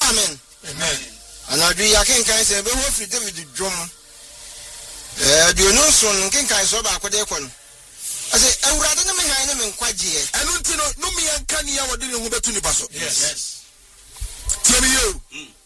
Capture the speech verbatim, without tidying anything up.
amen amen anadu ya kenkan se be ho free David dwom eh de no so kenkan so ba akode kon ase awurade ne me han ne me nkwaje enu nti no no me yanka ne ya wode ne ho betu ni baso yes yes tiemi yo